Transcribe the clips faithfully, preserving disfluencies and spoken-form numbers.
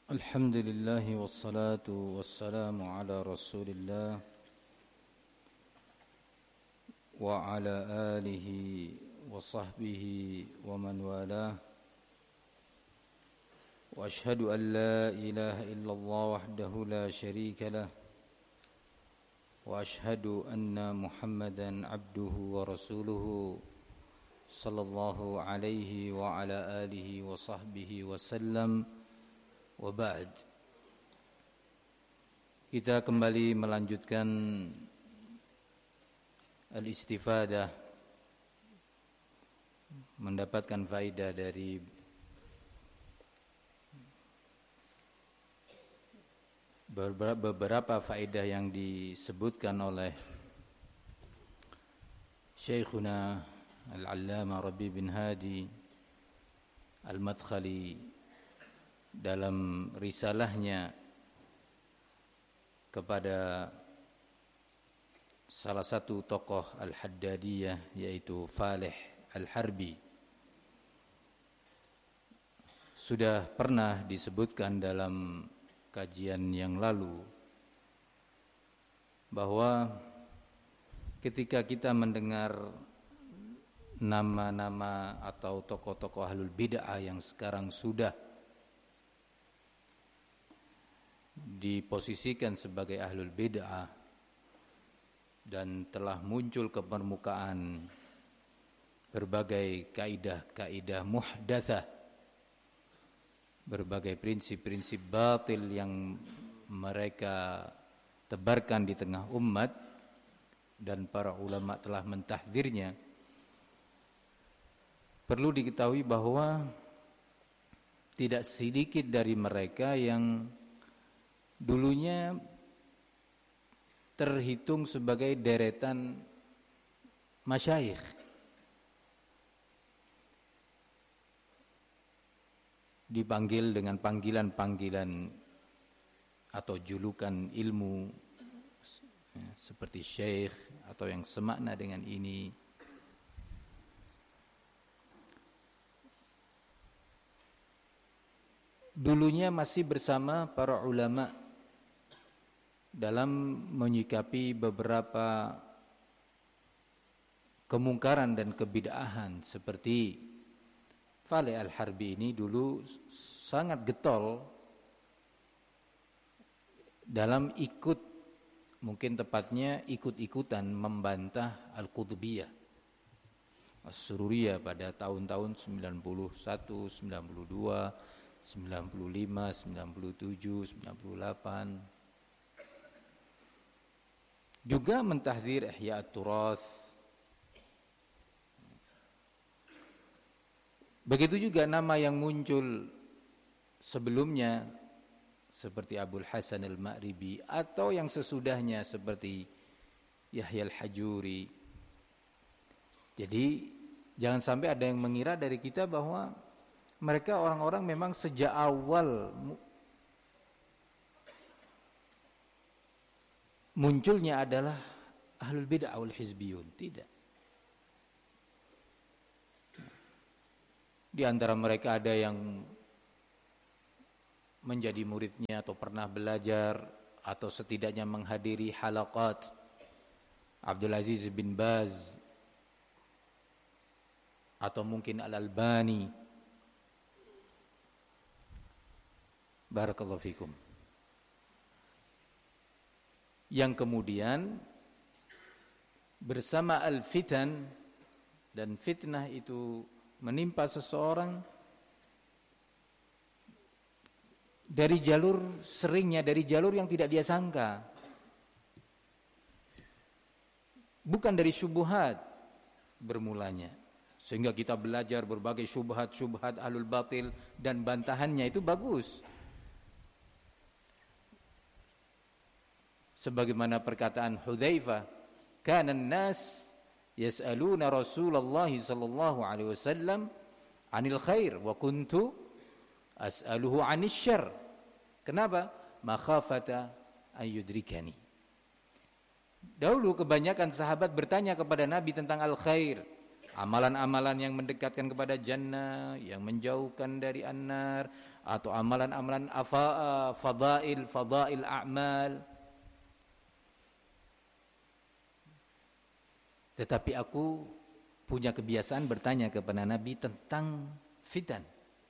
Alhamdulillah wassalatu wassalamu ala Rasulillah wa ala alihi wa sahbihi wa man walah. Wa ashhadu an la ilaha illallah wahdahu la sharika lah wa ashhadu anna Muhammadan abduhu wa rasuluhu sallallahu alaihi wa ala alihi wa sahbihi wa sallam. Wa ba'd. Kita kembali melanjutkan al-istifadah, mendapatkan faedah dari beberapa faedah yang disebutkan oleh Syekhuna Al-Allamah Rabi bin Hadi Al-Madkhali dalam risalahnya kepada salah satu tokoh Al-Haddadiyah, yaitu Falih Al-Harbi. Sudah pernah disebutkan dalam kajian yang lalu bahwa ketika kita mendengar nama-nama atau tokoh-tokoh ahlul bid'ah yang sekarang sudah diposisikan sebagai ahlul bid'ah dan telah muncul ke permukaan berbagai kaidah-kaidah muhdatsah, berbagai prinsip-prinsip batil yang mereka tebarkan di tengah umat, dan para ulama telah mentahdzirnya. Perlu diketahui bahwa tidak sedikit dari mereka yang dulunya terhitung sebagai deretan masyayikh, dipanggil dengan panggilan-panggilan atau julukan ilmu seperti syekh atau yang semakna dengan ini. Dulunya masih bersama para ulama dalam menyikapi beberapa kemungkaran dan kebid'ahan. Seperti Falih Al-Harbi ini dulu sangat getol dalam ikut, mungkin tepatnya ikut-ikutan membantah Al-Qutbiyah, As-Sururiyah pada tahun-tahun sembilan puluh satu, sembilan puluh dua, sembilan puluh lima, sembilan puluh tujuh, sembilan puluh delapan. Juga mentahdzir Ihya At-Turath. Begitu juga nama yang muncul sebelumnya seperti Abul Hasan Al-Ma'ribi atau yang sesudahnya seperti Yahya Al-Hajuri. Jadi jangan sampai ada yang mengira dari kita bahwa mereka orang-orang memang sejak awal munculnya adalah ahlul bid'ah wal hizbiyun. Tidak. Di antara mereka ada yang menjadi muridnya atau pernah belajar atau setidaknya menghadiri halaqat Abdul Aziz bin Baz atau mungkin Al-Albani. Barakallahu fikum. Yang kemudian bersama al-fitan, dan fitnah itu menimpa seseorang dari jalur, seringnya dari jalur yang tidak dia sangka, bukan dari syubhat bermulanya, sehingga kita belajar berbagai syubhat-syubhat ahlul batil dan bantahannya itu bagus. Sebagaimana perkataan Hudzaifah, kana an-nas yas'aluna Rasulullah sallallahu alaihi wasallam 'anil khair wa kuntu as'aluhu 'anil syarr. Kenapa? Makhafata an yudrikani. Dahulu kebanyakan sahabat bertanya kepada Nabi tentang al-khair, amalan-amalan yang mendekatkan kepada jannah, yang menjauhkan dari annar, atau amalan-amalan afa, fadail, fadail a'mal. Tetapi aku punya kebiasaan bertanya kepada Nabi tentang fitan,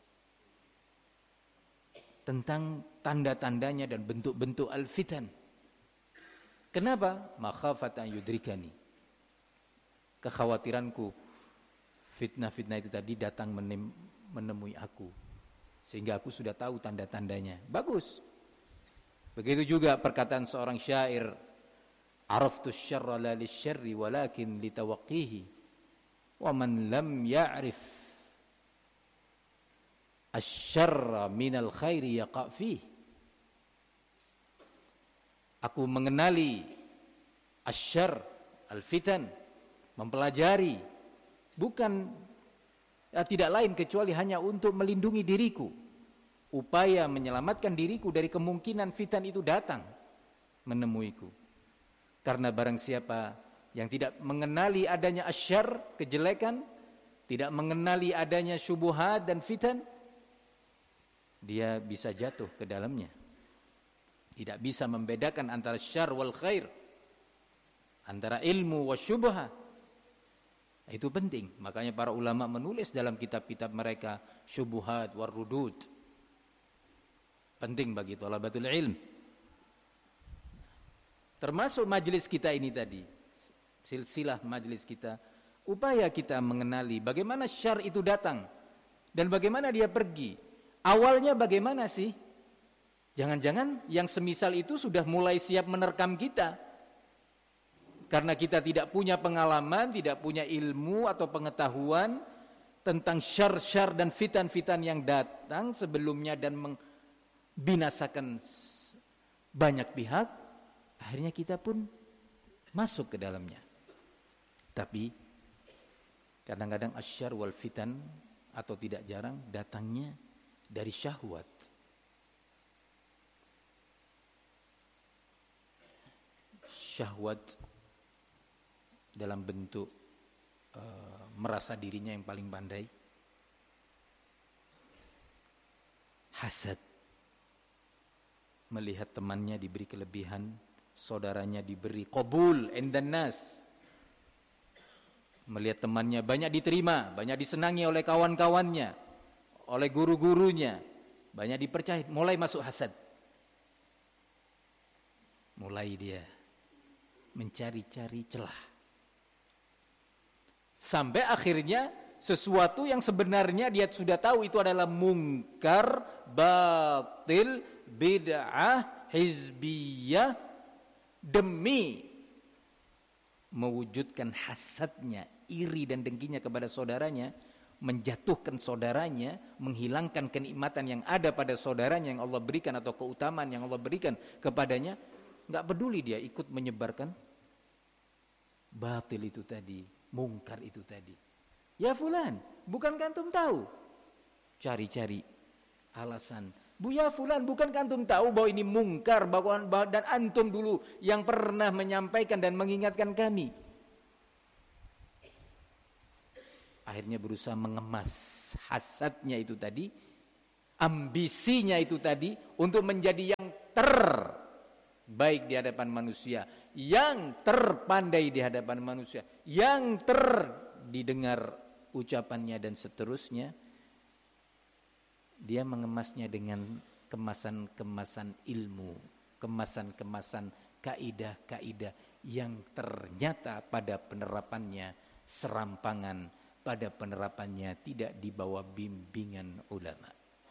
tentang tanda-tandanya dan bentuk-bentuk al-fitan. Kenapa? Makhafatan yudrikani. Kekhawatiranku fitnah-fitnah itu tadi datang menemui aku, sehingga aku sudah tahu tanda-tandanya. Bagus. Begitu juga perkataan seorang syair, araftu syarra la lisyarri walakin litawaqqihi wa man lam ya'rif asyarra minal khairi yaqa' fih. Aku mengenali asyar, al-fitan, mempelajari, bukan ya, tidak lain kecuali hanya untuk melindungi diriku, upaya menyelamatkan diriku dari kemungkinan fitan itu datang menemuiku. Karena barang siapa yang tidak mengenali adanya asyar, kejelekan, tidak mengenali adanya syubuhat dan fitan, dia bisa jatuh ke dalamnya. Tidak bisa membedakan antara syar wal khair, antara ilmu wa syubha. Itu penting. Makanya para ulama menulis dalam kitab-kitab mereka syubuhat war rudud. Penting bagi thalabatul ilm. Termasuk majelis kita ini tadi, silsilah majelis kita, upaya kita mengenali bagaimana syar itu datang dan bagaimana dia pergi. Awalnya bagaimana sih? Jangan-jangan yang semisal itu sudah mulai siap menerkam kita. Karena kita tidak punya pengalaman, tidak punya ilmu atau pengetahuan tentang syar-syar dan fitan-fitan yang datang sebelumnya dan membinasakan banyak pihak, akhirnya kita pun masuk ke dalamnya. Tapi kadang-kadang asyar wal fitan atau tidak jarang datangnya dari syahwat. Syahwat dalam bentuk uh, merasa dirinya yang paling pandai, hasad, melihat temannya diberi kelebihan, saudaranya diberi qabul indan nas, melihat temannya banyak diterima, banyak disenangi oleh kawan-kawannya, oleh guru-gurunya, banyak dipercayai, mulai masuk hasad. Mulai dia mencari-cari celah. Sampai akhirnya sesuatu yang sebenarnya dia sudah tahu itu adalah mungkar, batil, bid'ah, hizbiyah, demi mewujudkan hasadnya, iri dan dengkinya kepada saudaranya, menjatuhkan saudaranya, menghilangkan kenikmatan yang ada pada saudaranya yang Allah berikan atau keutamaan yang Allah berikan kepadanya, enggak peduli dia ikut menyebarkan batil itu tadi, mungkar itu tadi. Ya fulan, bukankah antum tahu? Cari-cari alasan. Bu ya fulan, bukankah antum tahu bahwa ini mungkar, bahwa dan antum dulu yang pernah menyampaikan dan mengingatkan kami. Akhirnya berusaha mengemas hasadnya itu tadi, ambisinya itu tadi untuk menjadi yang terbaik di hadapan manusia, yang terpandai di hadapan manusia, yang terdidengar ucapannya dan seterusnya. Dia mengemasnya dengan kemasan-kemasan ilmu, kemasan-kemasan kaidah-kaidah yang ternyata pada penerapannya serampangan, pada penerapannya tidak di bawah bimbingan ulama.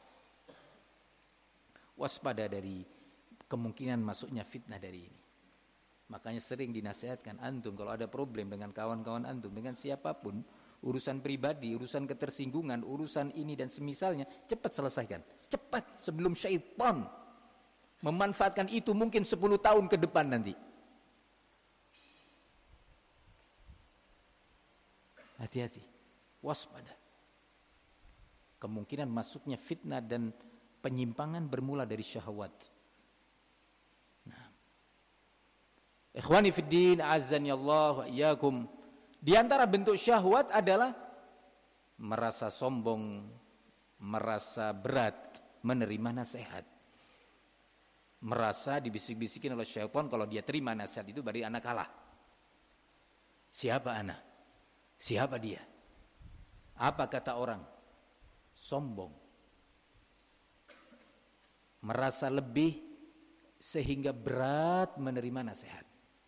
Waspada dari kemungkinan masuknya fitnah dari ini. Makanya sering dinasihatkan antum kalau ada problem dengan kawan-kawan antum, dengan siapapun, urusan pribadi, urusan ketersinggungan, urusan ini dan semisalnya, cepat selesaikan. Cepat sebelum syaitan memanfaatkan itu mungkin sepuluh tahun ke depan nanti. Hati-hati, waspada. Kemungkinan masuknya fitnah dan penyimpangan bermula dari syahwat. Nah, ikhwani fiddin, azzani Allah wa iyyakum. Di antara bentuk syahwat adalah merasa sombong, merasa berat menerima nasihat. Merasa dibisik-bisikin oleh syaitan kalau dia terima nasihat itu berarti anak kalah. Siapa anak? Siapa dia? Apa kata orang? Sombong. Merasa lebih sehingga berat menerima nasihat.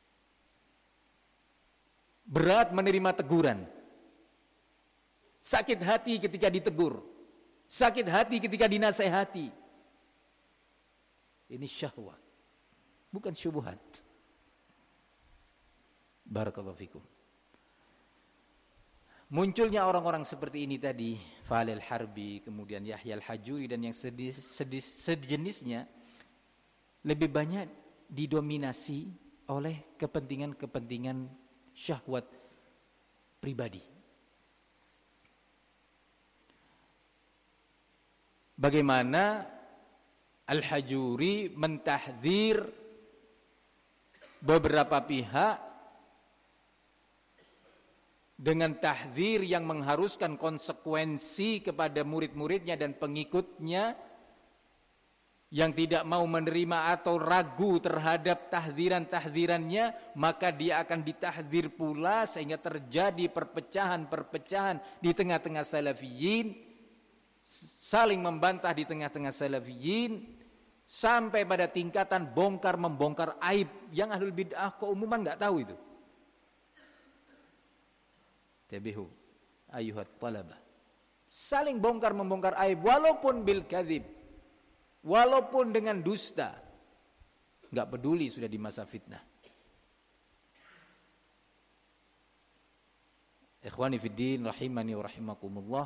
Berat menerima teguran. Sakit hati ketika ditegur. Sakit hati ketika dinasehati. Ini syahwat, bukan syubhat. Barakallahu fikum. Munculnya orang-orang seperti ini tadi, Falil Harbi, kemudian Yahya Al-Hajuri dan yang sedis, sedis, sejenisnya lebih banyak didominasi oleh kepentingan-kepentingan syahwat pribadi. Bagaimana Al-Hajuri mentahdzir beberapa pihak dengan tahdzir yang mengharuskan konsekuensi kepada murid-muridnya dan pengikutnya yang tidak mau menerima atau ragu terhadap tahdziran-tahdzirannya, maka dia akan ditahdzir pula sehingga terjadi perpecahan-perpecahan di tengah-tengah salafiyin, saling membantah di tengah-tengah salafiyin, sampai pada tingkatan bongkar membongkar aib yang ahlul bid'ah keumuman nggak tahu itu. Tabihu ayuhat talabah, saling bongkar membongkar aib walaupun bil kadzib, walaupun dengan dusta, nggak peduli sudah di masa fitnah. Ikhwani fiddin rahimani wa rahimakumullah.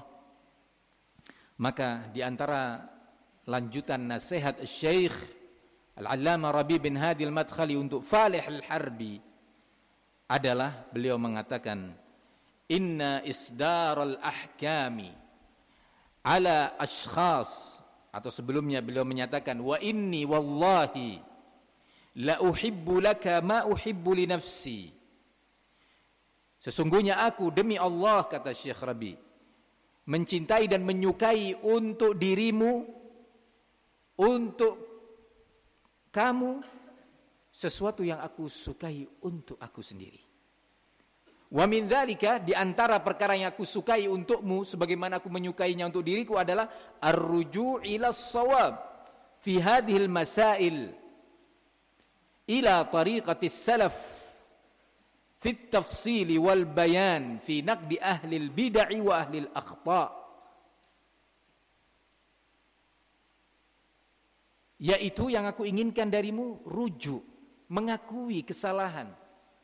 Maka di antara lanjutan nasihat Syekh Al-Allamah Rabi bin Hadi Al-Madkhali untuk Falih Al-Harbi adalah beliau mengatakan, inna isdaral ahkami ala ashkhas, atau sebelumnya beliau menyatakan, wa inni wallahi la uhibbu laka ma uhibbu li nafsi, sesungguhnya aku demi Allah, kata Syekh Rabi, mencintai dan menyukai untuk dirimu, untuk kamu, sesuatu yang aku sukai untuk aku sendiri. Wa min dzalika, di antara perkara yang aku sukai untukmu sebagaimana aku menyukainya untuk diriku adalah ar-ruju' ila as-shawab fi hadhihi al-masail ila tariqati as-salaf fi at-tafsil wal bayan fi naqdi ahli al-bid'ah wa ahli al-akhta', yaitu yang aku inginkan darimu rujuk, mengakui kesalahan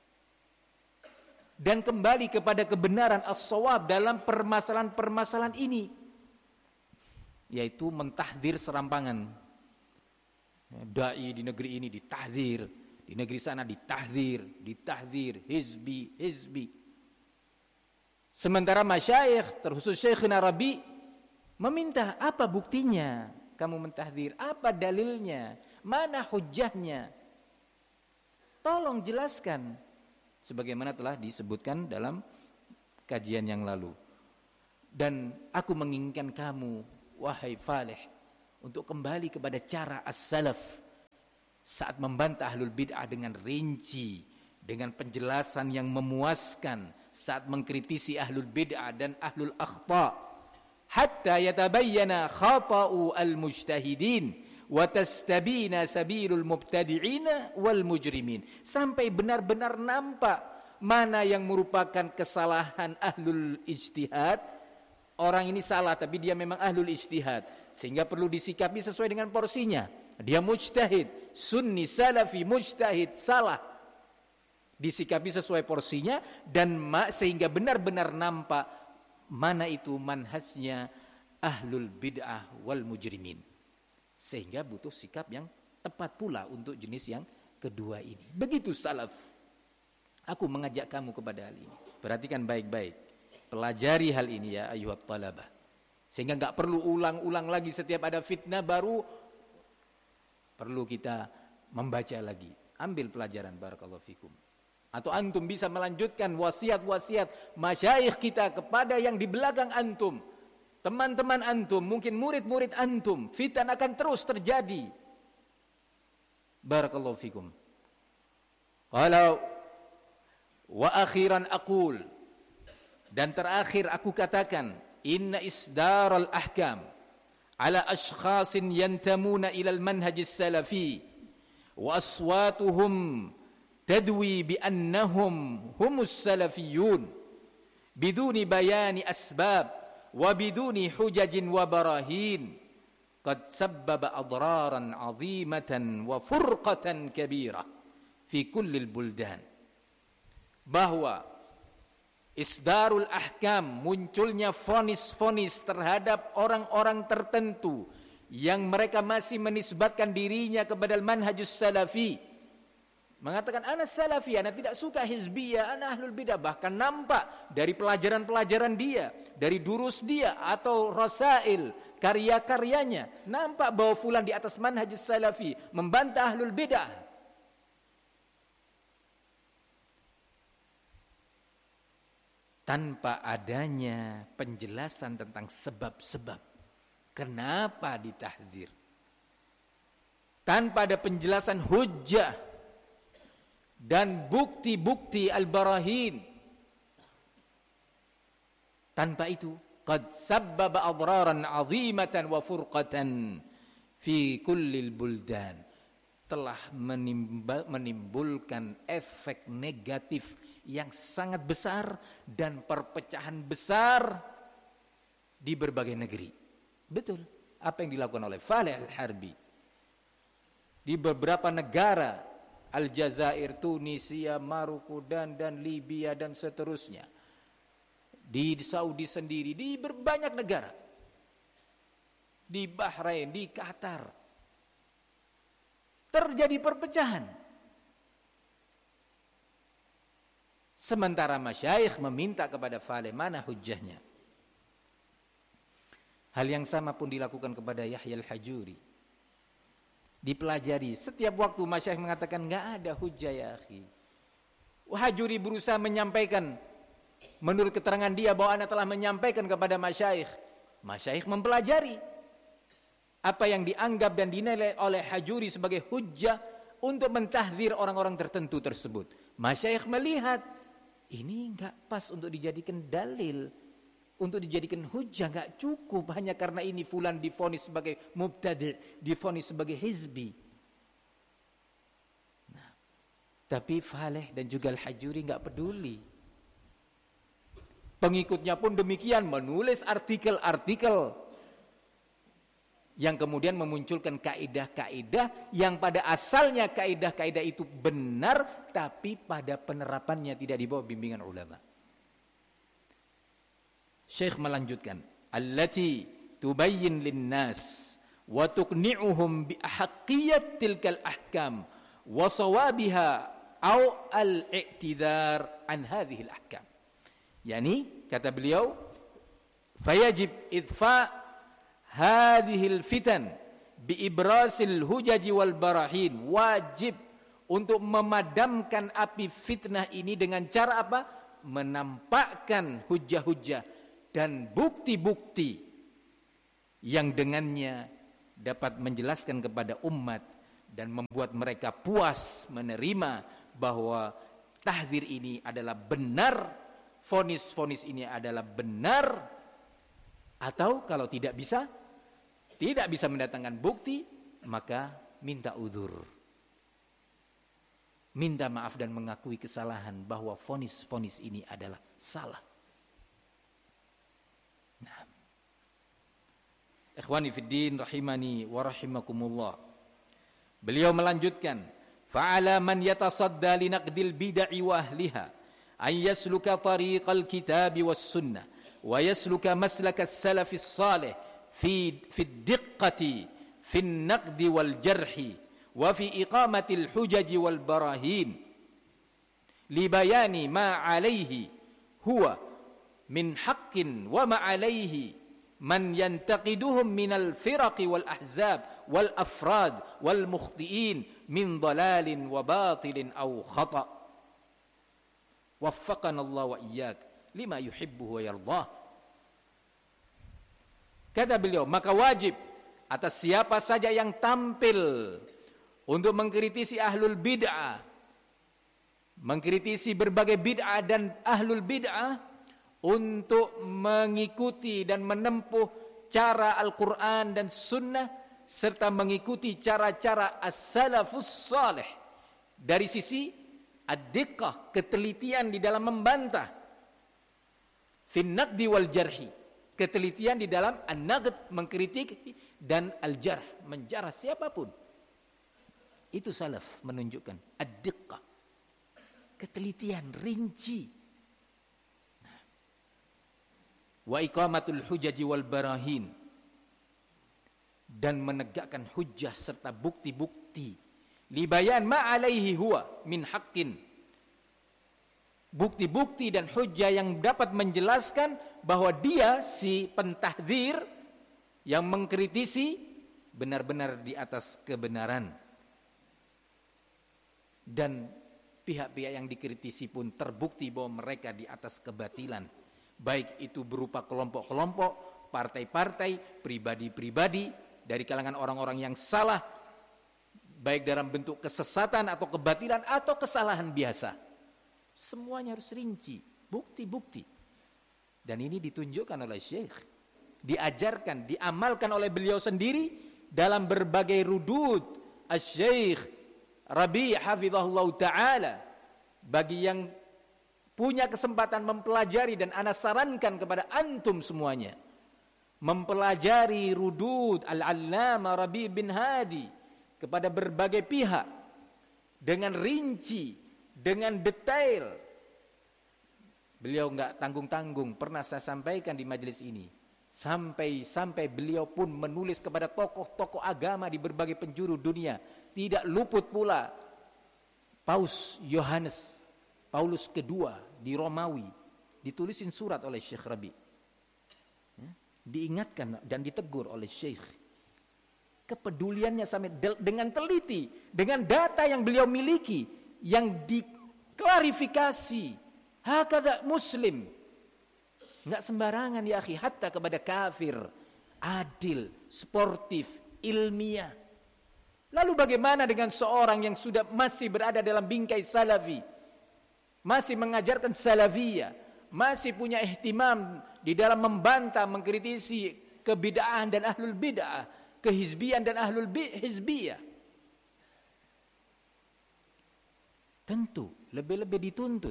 dan kembali kepada kebenaran as-shawab dalam permasalahan-permasalahan ini, yaitu mentahdzir serampangan. Dai di negeri ini ditahdzir, di negeri sana ditahdzir, ditahdzir, hizbi, hizbi. Sementara masyayikh, terkhusus Syekhina Rabi, meminta, apa buktinya kamu mentahdzir? Apa dalilnya? Mana hujjahnya? Tolong jelaskan. Sebagaimana telah disebutkan dalam kajian yang lalu. Dan aku menginginkan kamu, wahai Falih, untuk kembali kepada cara as-salaf saat membantah ahlul bid'ah dengan rinci, dengan penjelasan yang memuaskan, saat mengkritisi ahlul bid'ah dan ahlul akhta', hatta yatabayyana khata'u al-mujtahidin wa tastabina sabilul mubtadi'ina wal mujrimin, sampai benar-benar nampak mana yang merupakan kesalahan ahlul ijtihad. Orang ini salah tapi dia memang ahlul ijtihad, sehingga perlu disikapi sesuai dengan porsinya. Dia mujtahid, sunni salafi mujtahid, salah, disikapi sesuai porsinya dan sehingga benar-benar nampak mana itu manhajnya ahlul bid'ah wal mujrimin, sehingga butuh sikap yang tepat pula untuk jenis yang kedua ini. Begitu salaf. Aku mengajak kamu kepada hal ini. Perhatikan baik-baik, pelajari hal ini ya ayyuhat talabah, sehingga enggak perlu ulang-ulang lagi setiap ada fitnah baru perlu kita membaca lagi. Ambil pelajaran, barakallahu fikum. atau antum bisa melanjutkan wasiat-wasiat masyayikh kita kepada yang di belakang antum, teman-teman antum, mungkin murid-murid antum, fitan akan terus terjadi. Barakallahu fikum. Qala wa akhiran aqul, dan terakhir aku katakan, inna isdaral ahkam ala ashkhasin yantamuna ila al-manhaj as-salafi wa aswatuhum tadwi bi annahum humus salafiyun biduni bayani asbab wa biduni hujajin wa barahin qad sabbaba adraran azimatan wa furqatan kabira fi kulli al-buldan. Bahwa isdarul ahkam, munculnya fonis-fonis terhadap orang-orang tertentu yang mereka masih menisbatkan dirinya kepada manhajus salafi, mengatakan ana salafi, ana tidak suka hizbiyah, ana ahlul bidah. Bahkan nampak dari pelajaran-pelajaran dia, dari durus dia atau rasail, karya-karyanya, nampak bahwa fulan di atas manhajus salafi, membantah ahlul bidah. Tanpa adanya penjelasan tentang sebab-sebab kenapa ditahdzir, tanpa ada penjelasan hujjah dan bukti-bukti al-barahin, tanpa itu qad sabbaba adraran azimatan wa furqatan fi kullil buldan, telah menimbulkan efek negatif yang sangat besar dan perpecahan besar di berbagai negeri. Betul apa yang dilakukan oleh Faleh Al-Harbi di beberapa negara, Aljazair, Tunisia, Maroko dan dan Libya dan seterusnya, di Saudi sendiri, di berbanyak negara, di Bahrain, di Qatar, terjadi perpecahan. Sementara masyayikh meminta kepada Faleh, mana hujjahnya? Hal yang sama pun dilakukan kepada Yahya Al-Hajuri. Dipelajari, setiap waktu masyayikh mengatakan enggak ada hujjah ya akhi. Hajuri berusaha menyampaikan menurut keterangan dia bahwa ana telah menyampaikan kepada masyayikh. Masyayikh mempelajari apa yang dianggap dan dinilai oleh Hajuri sebagai hujjah untuk mentahdzir orang-orang tertentu tersebut. Masyayikh melihat ini enggak pas untuk dijadikan dalil, untuk dijadikan hujjah, enggak cukup hanya karena ini fulan divonis sebagai mubtadi', divonis sebagai hizbi. Nah, tapi Faleh dan juga Al-Hajuri enggak peduli. Pengikutnya pun demikian, menulis artikel-artikel yang kemudian memunculkan kaidah-kaidah yang pada asalnya kaidah-kaidah itu benar, tapi pada penerapannya tidak di bawah bimbingan ulama. Syekh melanjutkan, allati tubayyin linnas wa tuqni'uhum bi ahaqqiyyat tilkal ahkam wa sawabiha au al-i'tidar an hadhihi al-ahkam. Yani kata beliau, fayajib idfa' hadhil fitan biibrasil hujaji wal barahin, wajib untuk memadamkan api fitnah ini dengan cara apa? Menampakkan hujah-hujah dan bukti-bukti yang dengannya dapat menjelaskan kepada umat dan membuat mereka puas menerima bahwa tahdzir ini adalah benar, vonis-vonis ini adalah benar. Atau kalau tidak bisa, tidak bisa mendatangkan bukti, maka minta uzur, minta maaf dan mengakui kesalahan bahwa vonis-vonis ini adalah salah. Nah, ikhwani fiddin rahimani wa rahimakumullah. Beliau melanjutkan, fa'ala man yatasadda linaqdil bid'i wa ahliha ay yasluka tariqal kitabi was sunnah wa yasluka maslaka as-salaf as-salih fi fi ad-diqqati fi an-naqd wal jarh wa fi iqamati al-hujaj wal barahin li bayani ma alayhi huwa min haqqin wa ma alayhi man yantaqiduhum min al-firaq wal ahzab wal afrad wal mukhti'in min dalalin wa batilin aw khata'. Waffaqana Allah wa iyyak lima yuhibbu wa yardah. Kata beliau, maka wajib atas siapa saja yang tampil untuk mengkritisi ahlul bid'ah, mengkritisi berbagai bid'ah dan ahlul bid'ah, untuk mengikuti dan menempuh cara Al-Quran dan Sunnah serta mengikuti cara-cara as-salafus salih dari sisi ad-diqqah, ketelitian di dalam membantah, fin naqdi wal jarhi, ketelitian di dalam an-naqd, mengkritik, dan al-jarh, menjarah siapapun. Itu salaf menunjukkan ad-diqqah, ketelitian, rinci. Wa iqamatul hujaji wal barahin, dan menegakkan hujjah serta bukti-bukti, libayan ma alaihi huwa min haqqin, bukti-bukti dan hujjah yang dapat menjelaskan bahwa dia si pentahdzir yang mengkritisi benar-benar di atas kebenaran, dan pihak-pihak yang dikritisi pun terbukti bahwa mereka di atas kebatilan, baik itu berupa kelompok-kelompok, partai-partai, pribadi-pribadi dari kalangan orang-orang yang salah, baik dalam bentuk kesesatan atau kebatilan atau kesalahan biasa. Semuanya harus rinci, bukti-bukti. Dan ini ditunjukkan oleh Syekh, diajarkan, diamalkan oleh beliau sendiri dalam berbagai rudud Asy-Syaikh Rabi' hafizahullah ta'ala. Bagi yang punya kesempatan mempelajari, dan ana sarankan kepada antum semuanya mempelajari rudud Al-Allamah Rabi' bin Hadi kepada berbagai pihak dengan rinci, dengan detail. Beliau enggak tanggung-tanggung, pernah saya sampaikan di majelis ini, sampai sampai beliau pun menulis kepada tokoh-tokoh agama di berbagai penjuru dunia. Tidak luput pula Paus Yohanes Paulus kedua di Romawi, ditulisin surat oleh Syekh Rabi, ya, diingatkan dan ditegur oleh Syekh. Kepeduliannya sampai dengan teliti, dengan data yang beliau miliki, yang diklarifikasi. Hakadha muslim, nggak sembarangan ya akhi, hatta kepada kafir, adil, sportif, ilmiah. Lalu bagaimana dengan seorang yang sudah masih berada dalam bingkai salafi, masih mengajarkan salafiyah, masih punya ihtimam di dalam membantah, mengkritisi kebid'ahan dan ahlul bid'ah, kehizbian dan ahlul hizbiyah? Tentu lebih-lebih dituntut.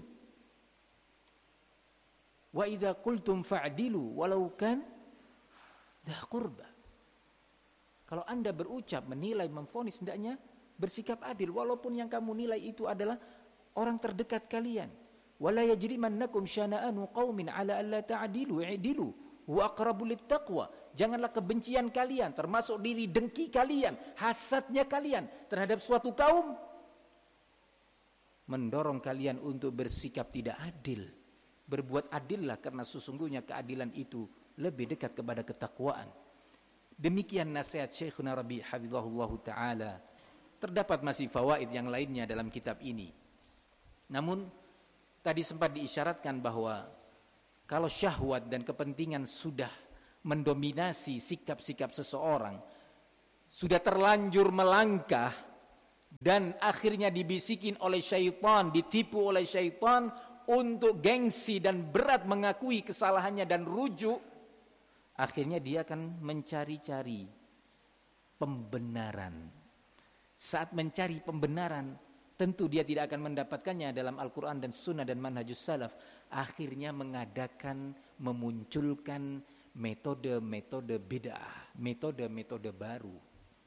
Wa idza qultum fa'dilu walau kan dha qurba. Kalau Anda berucap, menilai, memvonis, hendaknya bersikap adil walaupun yang kamu nilai itu adalah orang terdekat kalian. Wala yajrimannakum syana'anu qaumin 'ala alla ta'dilu i'dilu wa aqrabu littaqwa. Janganlah kebencian kalian, termasuk diri dengki kalian, hasadnya kalian terhadap suatu kaum, mendorong kalian untuk bersikap tidak adil. Berbuat adillah, karena sesungguhnya keadilan itu lebih dekat kepada ketakwaan. Demikian nasihat Syekhuna Rabi' hafizahullahu ta'ala. Terdapat masih fawaid yang lainnya dalam kitab ini. Namun tadi sempat diisyaratkan bahwa kalau syahwat dan kepentingan sudah mendominasi sikap-sikap seseorang, sudah terlanjur melangkah dan akhirnya dibisikin oleh syaitan, ditipu oleh syaitan untuk gengsi dan berat mengakui kesalahannya dan rujuk, akhirnya dia akan mencari-cari pembenaran. Saat mencari pembenaran, tentu dia tidak akan mendapatkannya dalam Al-Quran dan Sunnah dan manhajus salaf. Akhirnya mengadakan, memunculkan metode-metode bid'ah, metode-metode baru.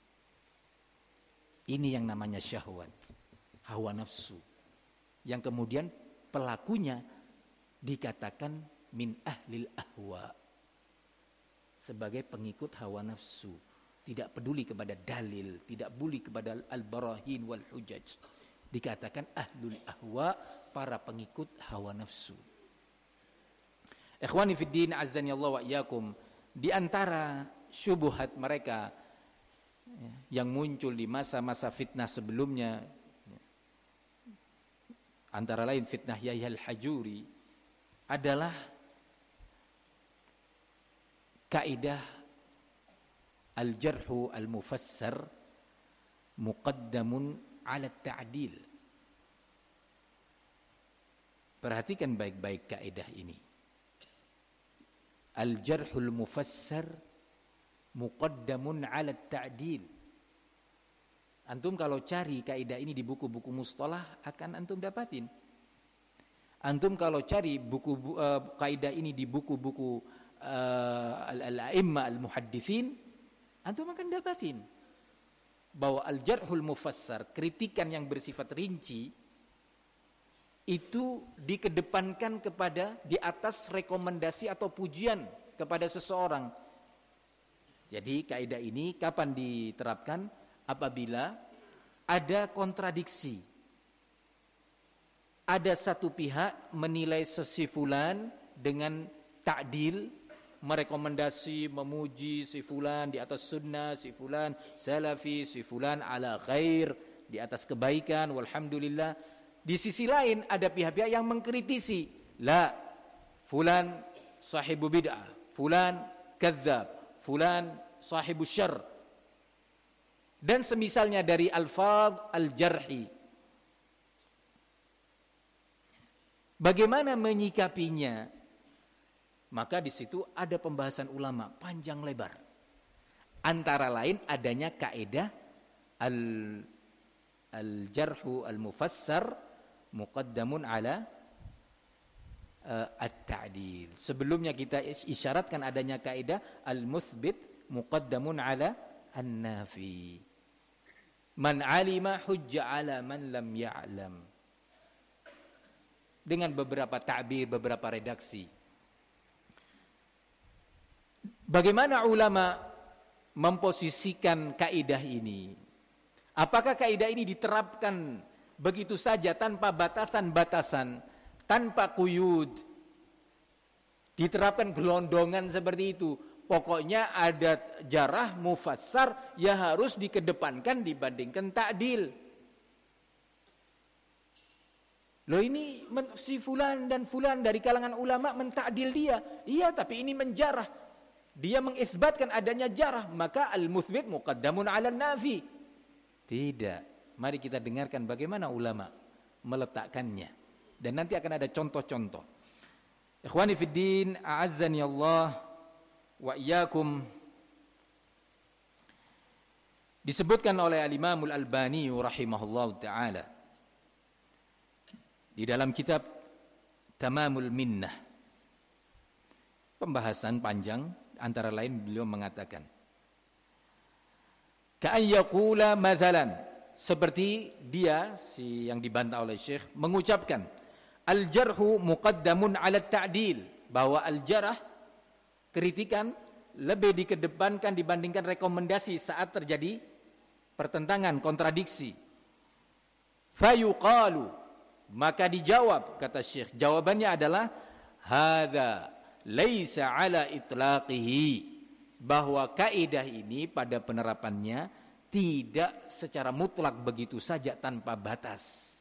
Ini yang namanya syahwat, hawa nafsu, yang kemudian pelakunya dikatakan min ahlil ahwa, sebagai pengikut hawa nafsu, tidak peduli kepada dalil, tidak peduli kepada al-barahin wal hujaj. Dikatakan ahlul ahwa, para pengikut hawa nafsu. Ikhwani fid din, azzani Allah wa iyyakum, di antara syubhat mereka yang muncul di masa-masa fitnah sebelumnya antara lain fitnah Yahya al-Hajuri adalah kaidah al-jarhu al-mufassar muqaddamun ala ta'dil. Perhatikan baik-baik kaidah ini. Al-jarhul mufassar muqaddamun ala ta'dil. Antum kalau cari kaidah ini di buku-buku mustalah akan antum dapatin. Antum kalau cari buku uh, kaidah ini di buku-buku uh, al-a'imma al-muhadditsin, antum akan dapatin bahwa al-jarhul mufassar, kritikan yang bersifat rinci, itu dikedepankan kepada di atas rekomendasi atau pujian kepada seseorang. Jadi kaidah ini kapan diterapkan? Apabila ada kontradiksi. Ada satu pihak menilai sesi fulan dengan ta'dil, merekomendasi, memuji si fulan di atas sunnah, si fulan salafi, si fulan ala khair, di atas kebaikan, walhamdulillah. Di sisi lain ada pihak-pihak yang mengkritisi, la, fulan sahibu bid'ah, fulan kadzab, fulan sahibu syarr, dan semisalnya dari alfaz al-jarhi. Bagaimana menyikapinya? Maka di situ ada pembahasan ulama panjang lebar. Antara lain adanya kaidah al al-jarhu al-mufassar muqaddamun ala uh, at-ta'dil. Sebelumnya kita isyaratkan adanya kaidah al-muthbit muqaddamun ala an-nafi. Man alima hujja ala man lam ya'lam. Dengan beberapa ta'bir, beberapa redaksi. Bagaimana ulama memposisikan kaidah ini? Apakah kaidah ini diterapkan begitu saja tanpa batasan-batasan, tanpa quyud? Diterapkan gelondongan seperti itu. Pokoknya ada jarah mufassar ya harus dikedepankan dibandingkan ta'dil. Loh ini si fulan dan fulan dari kalangan ulama mentakdil dia. Iya, tapi ini menjarah. Dia mengisbatkan adanya jarah, maka al-muthbit muqaddamun 'ala an-nafi. Tidak. Mari kita dengarkan bagaimana ulama meletakkannya. Dan nanti akan ada contoh-contoh. Ikhwani fid din, a'azzani Allah wa iyyakum. Disebutkan oleh al-Imam al-Albani rahimahullahu taala di dalam kitab Tamamul Minnah, pembahasan panjang, antara lain beliau mengatakan ka'an yaqula mathalan, seperti dia si yang dibantah oleh Syekh mengucapkan al-jarhu muqaddamun 'ala ta'dil, bahwa al-jarh, kritikan, lebih dikedepankan dibandingkan rekomendasi saat terjadi pertentangan, kontradiksi. Fayuqalu, maka dijawab, kata Syekh, jawabannya adalah hadza laisa ala itlaqihi, bahwa kaidah ini pada penerapannya tidak secara mutlak begitu saja tanpa batas.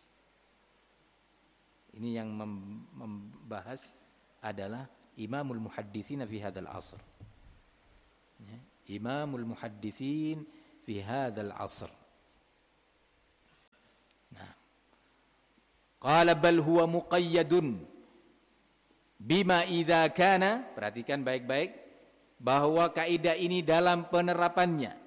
Ini yang membahas adalah Imamul Muhadditsin fi hadzal asr. Ya, Imamul Muhadditsin fi hadzal asr. Nah, qala bal huwa muqayyadun bima idza kana, perhatikan baik-baik bahwa kaidah ini dalam penerapannya